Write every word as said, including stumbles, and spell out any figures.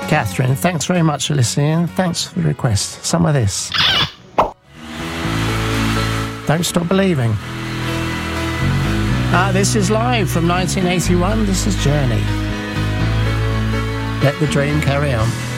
Catherine, thanks very much for listening. Thanks for the request. Some of this. Don't Stop Believing. Uh, this is live from nineteen eighty-one. This is Journey. Let the dream carry on.